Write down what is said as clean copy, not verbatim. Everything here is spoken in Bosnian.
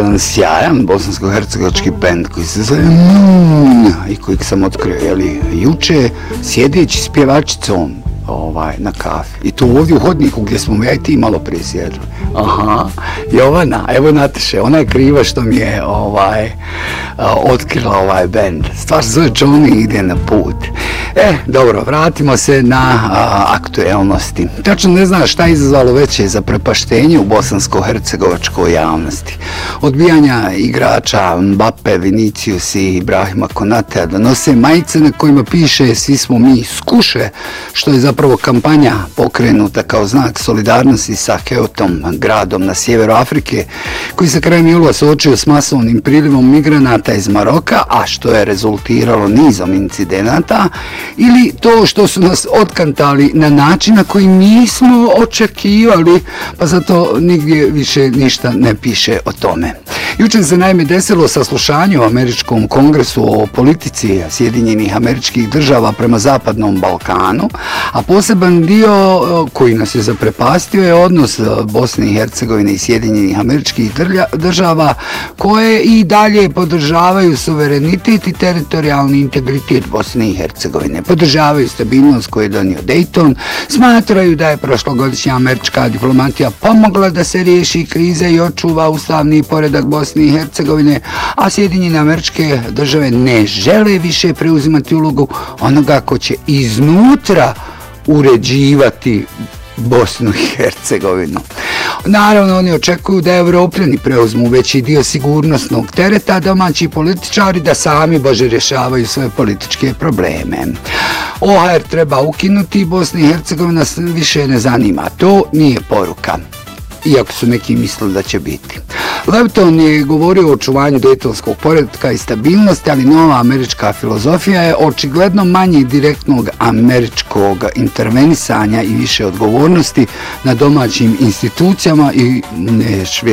jedan sjajan bosansko-hercegovački bend koji se zove i kojeg sam otkrio juče sjedeći s pjevačicom na kafi. I to ovdje u hodniku gdje smo ja i ti malo prije sjedli. Aha, Jovana, evo Nataše, ona je kriva što mi je otkrila ovaj bend. Stvar se zove Johnny ide na put. Dobro, vratimo se na aktuelnosti. Tačno ne znam šta je izazvalo veće zaprepaštenje u bosansko-hercegovačkoj javnosti. Odbijanja igrača Mbappe, Vinicius i Ibrahima Konatea da nose majice na kojima piše svi smo mi skuše, što je zapravo kampanja pokrenuta kao znak solidarnosti sa Keotom, gradom na sjeveru Afrike, koji se krajem jula suočio s masovnim prilivom migranata iz Maroka, a što je rezultiralo nizom incidenata, ili to što su nas otkantali na način na koji nismo očekivali, pa zato nigdje više ništa ne piše o tome. Jučer se naime desilo saslušanje u Američkom kongresu o politici Sjedinjenih Američkih Država prema Zapadnom Balkanu, a poseban dio koji nas je zaprepastio je odnos Bosne i Hercegovine i Sjedinjenih Američkih Država, koje i dalje podržavaju suverenitet i teritorijalni integritet Bosne i Hercegovine. Podržavaju stabilnost koju je donio Dayton, smatraju da je prošlogodišnja američka diplomatija pomogla da se riješi krize i očuva ustavni poredak Bosne i Hercegovine, a Sjedinjene Američke Države ne žele više preuzimati ulogu onoga ko će iznutra uređivati Bosnu i Hercegovinu. Naravno, oni očekuju da Evropljani preuzmu veći dio sigurnosnog tereta, domaći političari da sami bože rješavaju svoje političke probleme. OHR treba ukinuti, Bosna i Hercegovina više ne zanima. To nije poruka, iako su neki mislili da će biti. Leviton je govorio o očuvanju dejtonskog poretka i stabilnosti, ali nova američka filozofija je očigledno manje direktnog američkog intervenisanja i više odgovornosti na domaćim institucijama i neš